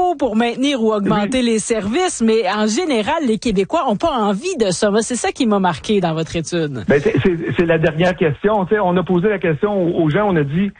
d'impôts pour maintenir ou augmenter les services, mais en général, les Québécois ont pas envie de ça. C'est ça qui m'a marqué dans votre étude. Ben, c'est la dernière question. Tu sais, on a posé la question aux gens, on a dit,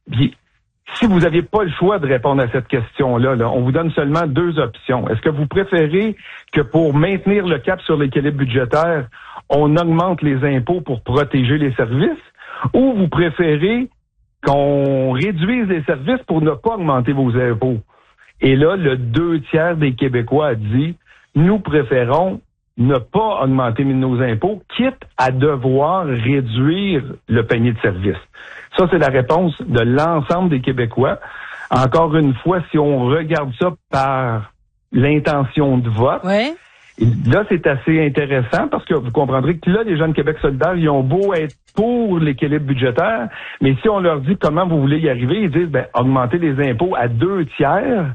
si vous n'aviez pas le choix de répondre à cette question-là, on vous donne seulement 2 options. Est-ce que vous préférez que pour maintenir le cap sur l'équilibre budgétaire, on augmente les impôts pour protéger les services, ou vous préférez qu'on réduise les services pour ne pas augmenter vos impôts? Et là, le 2/3 des Québécois a dit, nous préférons ne pas augmenter nos impôts, quitte à devoir réduire le panier de services. Ça, c'est la réponse de l'ensemble des Québécois. Encore une fois, si on regarde ça par l'intention de vote, là, c'est assez intéressant parce que vous comprendrez que là, les gens de Québec solidaire, ils ont beau être pour l'équilibre budgétaire, mais si on leur dit comment vous voulez y arriver, ils disent, augmenter les impôts à 2/3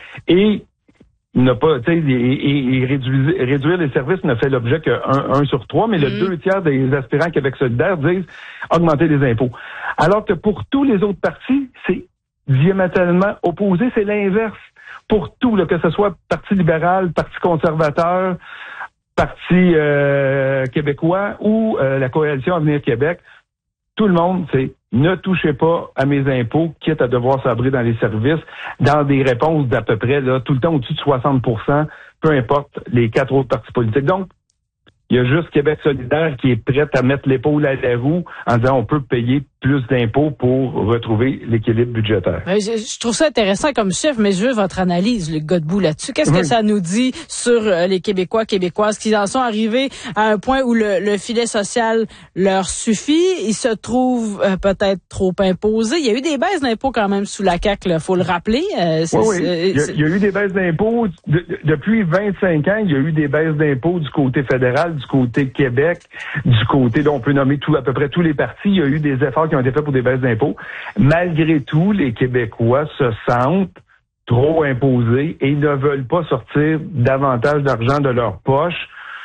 et ne pas, tu sais, et réduire les services ne fait l'objet que 1 sur 3, mais le 2/3 des aspirants Québec solidaire disent augmenter les impôts. Alors que pour tous les autres partis, c'est diamétralement opposé, c'est l'inverse. Pour tout, que ce soit Parti libéral, Parti conservateur, Parti québécois ou la Coalition Avenir Québec, tout le monde, c'est ne touchez pas à mes impôts, quitte à devoir sabrer dans les services, dans des réponses d'à peu près, là, tout le temps au-dessus de 60%, peu importe les 4 autres partis politiques. Donc, il y a juste Québec solidaire qui est prêt à mettre l'épaule à la roue en disant on peut payer plus d'impôts pour retrouver l'équilibre budgétaire. Je trouve ça intéressant comme chiffre, mais je veux votre analyse, Luc Godbout, là-dessus. Qu'est-ce que ça nous dit sur les Québécois, Québécoises qui en sont arrivés à un point où le filet social leur suffit? Ils se trouvent peut-être trop imposés. Il y a eu des baisses d'impôts quand même sous la CAQ, il faut le rappeler. Il y a eu des baisses d'impôts. Depuis 25 ans, il y a eu des baisses d'impôts du côté fédéral, du côté Québec, du côté, on peut nommer à peu près tous les partis. Il y a eu des efforts qui ont été faits pour des baisses d'impôts. Malgré tout, les Québécois se sentent trop imposés et ne veulent pas sortir davantage d'argent de leur poche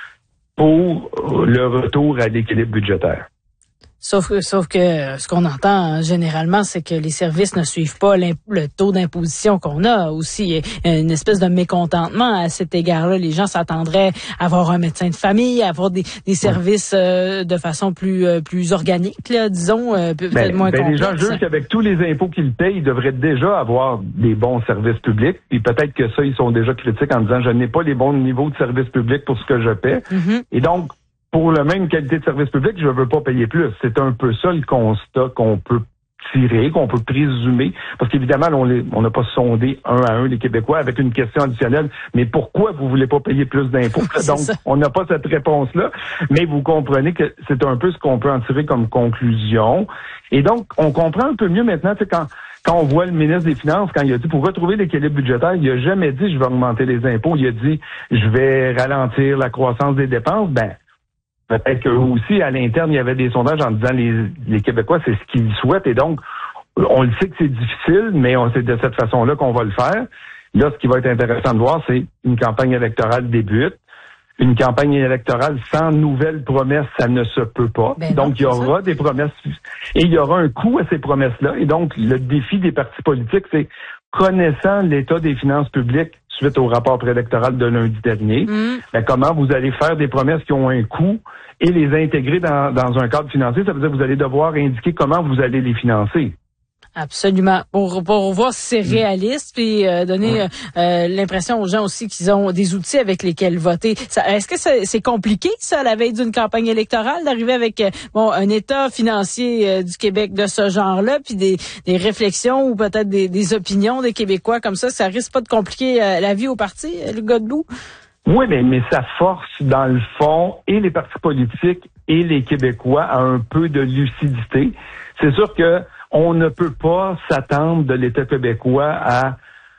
pour le retour à l'équilibre budgétaire. Sauf que ce qu'on entend généralement, c'est que les services ne suivent pas le taux d'imposition qu'on a aussi. Il y a une espèce de mécontentement à cet égard-là. Les gens s'attendraient à avoir un médecin de famille, à avoir des services de façon plus organique, là, disons, peut-être moins complexe. Les gens jugent qu'avec tous les impôts qu'ils payent, ils devraient déjà avoir des bons services publics. Puis peut-être que ça, ils sont déjà critiques en disant je n'ai pas les bons niveaux de services publics pour ce que je paie. Et donc, pour la même qualité de service public, je ne veux pas payer plus. C'est un peu ça le constat qu'on peut tirer, qu'on peut présumer, parce qu'évidemment, on n'a pas sondé 1 à 1 les Québécois avec une question additionnelle. Mais pourquoi vous voulez pas payer plus d'impôts? Donc, on n'a pas cette réponse-là. Mais vous comprenez que c'est un peu ce qu'on peut en tirer comme conclusion. Et donc, on comprend un peu mieux maintenant, tu sais, quand on voit le ministre des Finances, quand il a dit pour retrouver l'équilibre budgétaire, il a jamais dit je vais augmenter les impôts. Il a dit je vais ralentir la croissance des dépenses. Peut-être qu'eux aussi, à l'interne, il y avait des sondages en disant les Québécois, c'est ce qu'ils souhaitent. Et donc, on le sait que c'est difficile, mais c'est de cette façon-là qu'on va le faire. Là, ce qui va être intéressant de voir, c'est une campagne électorale débute. Une campagne électorale sans nouvelles promesses, ça ne se peut pas. Donc, il y aura des promesses et il y aura un coût à ces promesses-là. Et donc, le défi des partis politiques, c'est connaissant l'état des finances publiques suite au rapport préélectoral de lundi dernier, comment vous allez faire des promesses qui ont un coût et les intégrer dans un cadre financier. Ça veut dire que vous allez devoir indiquer comment vous allez les financer. Absolument. Pour voir si c'est réaliste, puis donner l'impression aux gens aussi qu'ils ont des outils avec lesquels voter. Est-ce que c'est compliqué, ça, à la veille d'une campagne électorale, d'arriver avec un état financier du Québec de ce genre-là, puis des réflexions ou peut-être des opinions des Québécois comme ça risque pas de compliquer la vie au parti, Luc Godbout? Oui, mais ça force, dans le fond, et les partis politiques et les Québécois à un peu de lucidité. C'est sûr que on ne peut pas s'attendre de l'État québécois à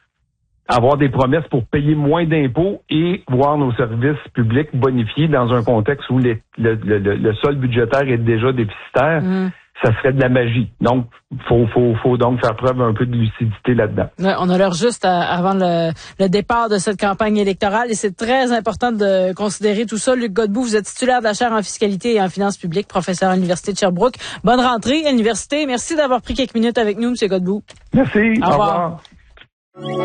avoir des promesses pour payer moins d'impôts et voir nos services publics bonifiés dans un contexte où le solde budgétaire est déjà déficitaire. Ça serait de la magie. Donc, faut donc faire preuve un peu de lucidité là-dedans. Ouais, on a l'heure juste avant le départ de cette campagne électorale et c'est très important de considérer tout ça. Luc Godbout, vous êtes titulaire de la chaire en fiscalité et en finances publiques, professeur à l'Université de Sherbrooke. Bonne rentrée à l'université. Merci d'avoir pris quelques minutes avec nous, M. Godbout. Merci. Au revoir.